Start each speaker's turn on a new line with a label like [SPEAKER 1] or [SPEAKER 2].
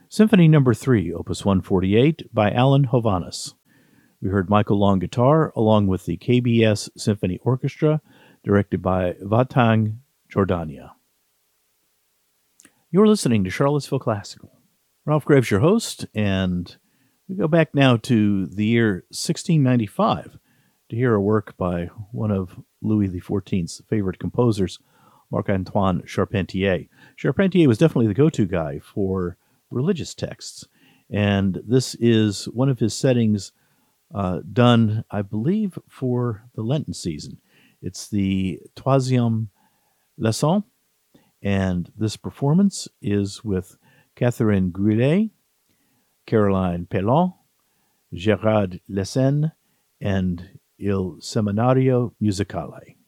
[SPEAKER 1] Symphony Number 3, Opus 148 by Alan Hovhaness. We heard Michael Long guitar along with the KBS Symphony Orchestra, directed by Vatang Jordania. You're listening to Charlottesville Classical. Ralph Graves, your host, and we go back now to the year 1695 to hear a work by one of Louis XIV's favorite composers, Marc-Antoine Charpentier. Charpentier was definitely the go-to guy for religious texts, and this is one of his settings done, I believe, for the Lenten season. It's the Troisième Leçon, and this performance is with Catherine Goulet, Caroline Pellon, Gérard Lessen, and Il Seminario Musicale.